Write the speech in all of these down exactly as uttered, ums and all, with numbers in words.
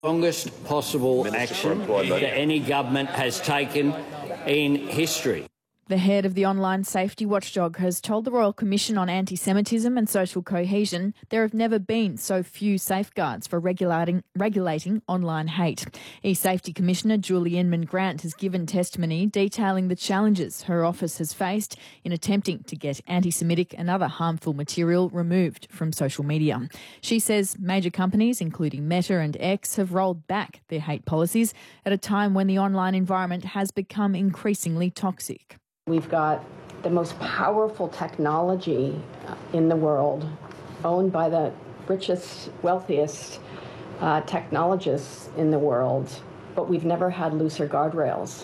Longest possible action that any government has taken in history. The head of the online safety watchdog has told the Royal Commission on Anti-Semitism and Social Cohesion there have never been so few safeguards for regulating regulating online hate. E-Safety Commissioner Julie Inman-Grant has given testimony detailing the challenges her office has faced in attempting to get anti-Semitic and other harmful material removed from social media. She says major companies, including Meta and X, have rolled back their hate policies at a time when the online environment has become increasingly toxic. We've got the most powerful technology in the world, owned by the richest, wealthiest uh, technologists in the world, but we've never had looser guardrails.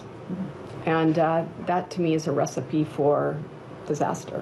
And uh, that, to me, is a recipe for disaster.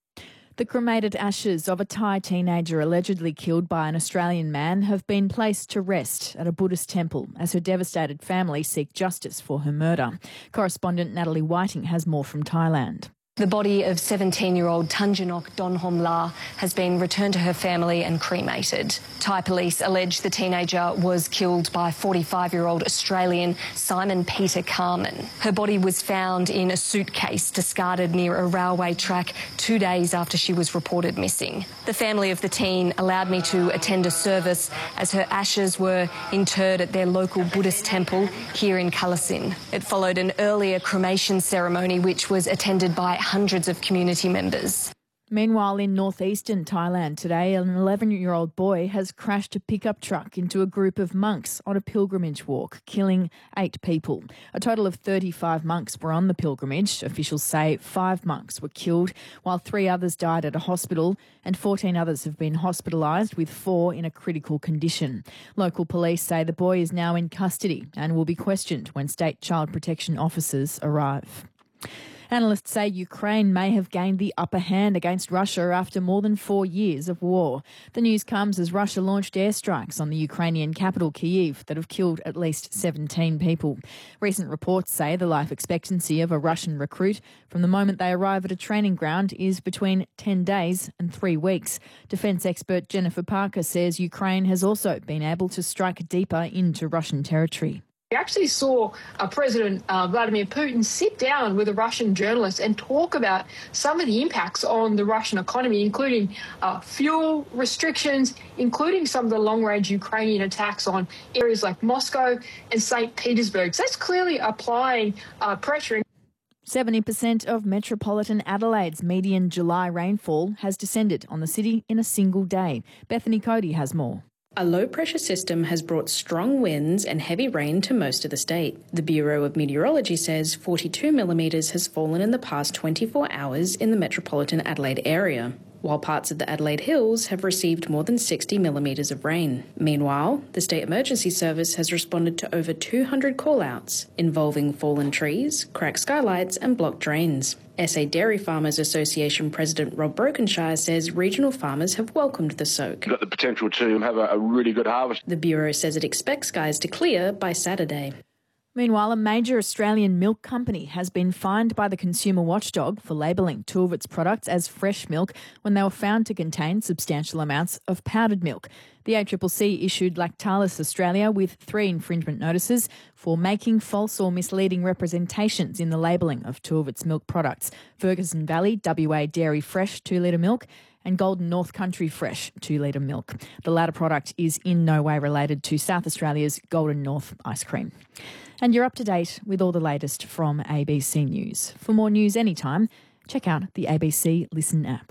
The cremated ashes of a Thai teenager allegedly killed by an Australian man have been placed to rest at a Buddhist temple as her devastated family seek justice for her murder. Correspondent Natalie Whiting has more from Thailand. The body of seventeen-year-old Tanjanok Donhom-La has been returned to her family and cremated. Thai police allege the teenager was killed by forty-five-year-old Australian Simon Peter Carman. Her body was found in a suitcase discarded near a railway track two days after she was reported missing. The family of the teen allowed me to attend a service as her ashes were interred at their local Buddhist temple here in Kalasin. It followed an earlier cremation ceremony which was attended by hundreds of community members. Meanwhile, in northeastern Thailand today, an eleven-year-old boy has crashed a pickup truck into a group of monks on a pilgrimage walk, killing eight people. A total of thirty-five monks were on the pilgrimage. Officials say five monks were killed, while three others died at a hospital and fourteen others have been hospitalised, with four in a critical condition. Local police say the boy is now in custody and will be questioned when state child protection officers arrive. Analysts say Ukraine may have gained the upper hand against Russia after more than four years of war. The news comes as Russia launched airstrikes on the Ukrainian capital, Kyiv, that have killed at least seventeen people. Recent reports say the life expectancy of a Russian recruit from the moment they arrive at a training ground is between ten days and three weeks. Defence expert Jennifer Parker says Ukraine has also been able to strike deeper into Russian territory. We actually saw uh, President uh, Vladimir Putin sit down with a Russian journalist and talk about some of the impacts on the Russian economy, including uh, fuel restrictions, including some of the long-range Ukrainian attacks on areas like Moscow and Saint Petersburg. So that's clearly applying uh, pressure. seventy percent of metropolitan Adelaide's median July rainfall has descended on the city in a single day. Bethany Cody has more. A low-pressure system has brought strong winds and heavy rain to most of the state. The Bureau of Meteorology says forty-two millimetres has fallen in the past twenty-four hours in the metropolitan Adelaide area, while parts of the Adelaide Hills have received more than sixty millimetres of rain. Meanwhile, the State Emergency Service has responded to over two hundred call-outs involving fallen trees, cracked skylights and blocked drains. S A Dairy Farmers Association President Rob Brokenshire says regional farmers have welcomed the soak. Got the potential to have a, a really good harvest. The Bureau says it expects skies to clear by Saturday. Meanwhile, a major Australian milk company has been fined by the consumer watchdog for labelling two of its products as fresh milk when they were found to contain substantial amounts of powdered milk. The A C C C issued Lactalis Australia with three infringement notices for making false or misleading representations in the labelling of two of its milk products: Ferguson Valley W A Dairy Fresh two litre milk and Golden North Country Fresh two litre milk. The latter product is in no way related to South Australia's Golden North ice cream. And you're up to date with all the latest from A B C News. For more news anytime, check out the A B C Listen app.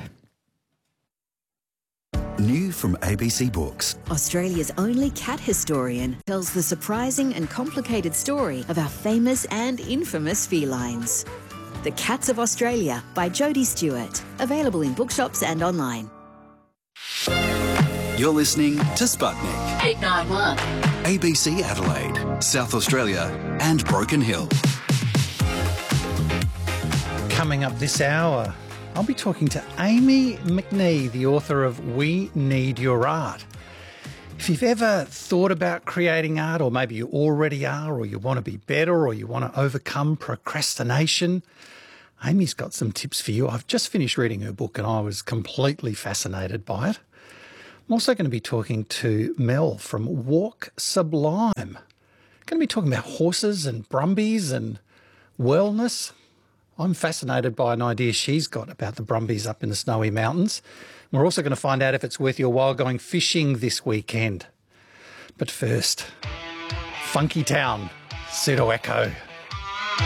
New from A B C Books. Australia's only cat historian tells the surprising and complicated story of our famous and infamous felines. The Cats of Australia by Jodie Stewart. Available in bookshops and online. You're listening to Sputnik. eight nine one. A B C Adelaide, South Australia and Broken Hill. Coming up this hour, I'll be talking to Amy McNee, the author of We Need Your Art. If you've ever thought about creating art, or maybe you already are, or you want to be better, or you want to overcome procrastination, Amy's got some tips for you. I've just finished reading her book and I was completely fascinated by it. I'm also going to be talking to Mel from Walk Sublime. Going to be talking about horses and brumbies and wellness. I'm fascinated by an idea she's got about the brumbies up in the Snowy Mountains. We're also going to find out if it's worth your while going fishing this weekend. But first, Funky Town, Pseudo Echo.